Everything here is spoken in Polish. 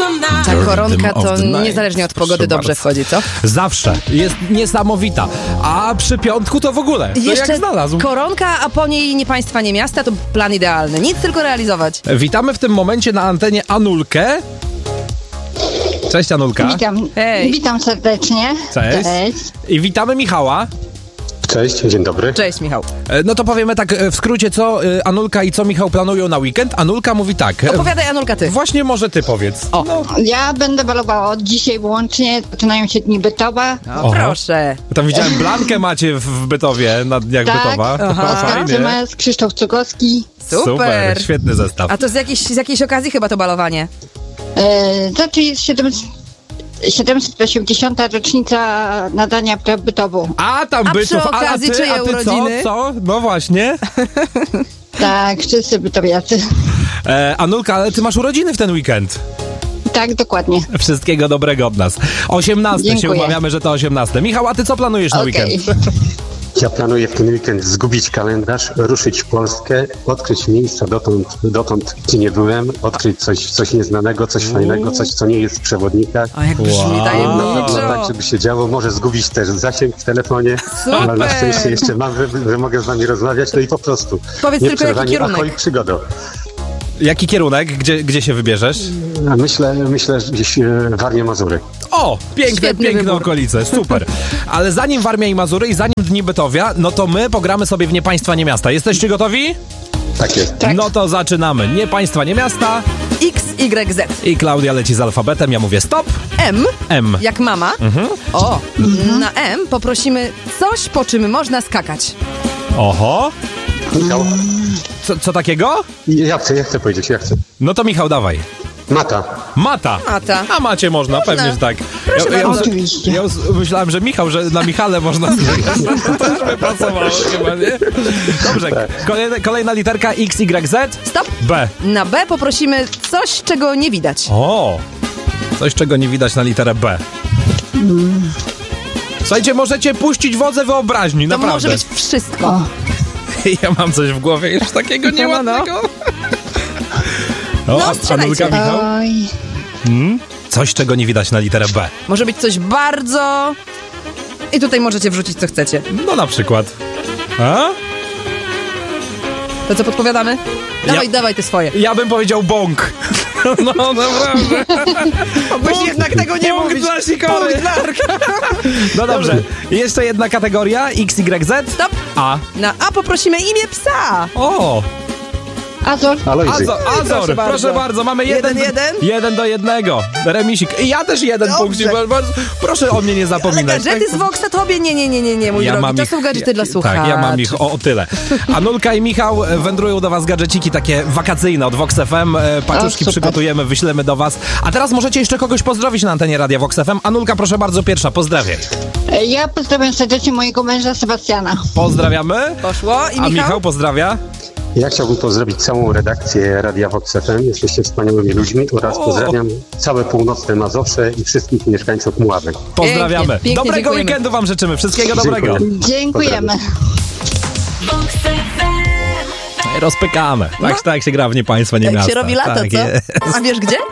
Ta koronka to niezależnie od pogody dobrze wchodzi, co? Zawsze. Jest niesamowita. A przy piątku to w ogóle. To Jeszcze jak znalazł. koronka, a po niej nie państwa, nie miasta, to plan idealny. Nic tylko realizować. Witamy w tym momencie na antenie Anulkę. Cześć Anulka. Witam. Hej. Witam serdecznie. Cześć. I witamy Michała. Cześć, dzień dobry. Cześć, Michał. No to powiemy tak w skrócie, co Anulka i co Michał planują na weekend. Anulka mówi tak. Opowiadaj, Anulka, ty. Właśnie może ty powiedz. O. No. Ja będę balowała od dzisiaj wyłącznie. Zaczynają się dni Bytowa. O, proszę. Tam widziałem Blankę macie w Bytowie, na dniach Tak. Bytowa. Aha. Fajnie. Natomiast Krzysztof Cugowski. Super. Świetny zestaw. A to z jakiejś okazji chyba to balowanie? Znaczy jest 780. rocznica nadania praw Bytowu. A tam A Bytów, przy okazji czyje a ty urodziny? co? No właśnie. Tak, wszyscy bytowiacy. Anulka, ale ty masz urodziny w ten weekend. Tak, dokładnie. Wszystkiego dobrego od nas. 18 się Dziękuję. umawiamy, że to 18. Michał, a ty co planujesz na Okej. weekend? Ja planuję w ten weekend zgubić kalendarz, ruszyć w Polskę, odkryć miejsca dotąd gdzie nie byłem, odkryć coś nieznanego, coś fajnego, coś, co nie jest w przewodnikach. A jak brzmi Wow. tajemniczo. Tak, żeby się działo, może zgubić też zasięg w telefonie, ale na szczęście jeszcze mam, że mogę z wami rozmawiać, no i po prostu. Powiedz tylko, jaki Nieprzerwanie kierunek. ahoj, przygodą. Jaki kierunek? Gdzie się wybierzesz? A myślę, że gdzieś Warmia-Mazury. O, piękne wybór. okolice, super. Ale zanim Warmia i Mazury i zanim Dni Bytowia, no to my pogramy sobie w Nie Państwa, Nie Miasta. Jesteście gotowi? Tak jest. Tak. No to zaczynamy. Nie Państwa, Nie Miasta. XYZ. I Klaudia leci z alfabetem, ja mówię stop. M. Jak mama. O, na M poprosimy coś, po czym można skakać. Oho. Michał, Co takiego? ja chcę powiedzieć. No to Michał, dawaj. Mata. Mata. Mata. A macie można, pewnie, że tak. Proszę bardzo. Oczywiście. Ja myślałem, że Michał, że na Michale można to już by pasowało chyba, nie? Dobrze, kolejna literka XYZ. Stop. B. Na B poprosimy coś, czego nie widać. O! Coś, czego nie widać na literę B. Słuchajcie, możecie puścić wodze wyobraźni, To naprawdę. może być wszystko. Ja mam coś w głowie już takiego nieładnego. No, strzelajcie. Anulka, Michał? Oj. Coś, czego nie widać na literę B. Może być coś bardzo... I tutaj możecie wrzucić, co chcecie. No na przykład. A? To co podpowiadamy? Dawaj te swoje. Ja bym powiedział bąk. No naprawdę. Byś jednak tego nie Punkt mówić. dla Sikory. No dobrze. Jeszcze jedna kategoria. XYZ. Stop. A. Na A poprosimy imię psa. O! Azor. Alojzy. Azor, proszę bardzo, mamy 1-1. Remisik. I ja też jeden Dobrze. punkcik. Proszę o mnie nie Ale zapominać. gadżety z Voxa tobie? Nie, mój drogi. To są gadżety dla słuchaczy. Tak, ja mam ich o tyle. Anulka i Michał wędrują do was gadżeciki takie wakacyjne od Vox FM. Paczuszki super. przygotujemy, wyślemy do was. A teraz możecie jeszcze kogoś pozdrowić na antenie Radia Vox FM. Anulka, proszę bardzo, pierwsza. Pozdrawiam. Ja pozdrawiam serdecznie mojego męża Sebastiana. Pozdrawiamy. Poszło. I A Michał? Michał pozdrawia. Ja chciałbym pozdrowić całą redakcję Radia Vox FM. Jesteście wspaniałymi ludźmi oraz pozdrawiam całe północne Mazowsze i wszystkich mieszkańców Mławek. Pozdrawiamy. Pięknie Dobrego dziękujemy. weekendu wam życzymy. Wszystkiego dobrego. Dziękujemy. Rozpykamy. Tak się gra w Nie Państwa, Nie Jak Miasta. się robi lato, Tak co? jest. A wiesz gdzie?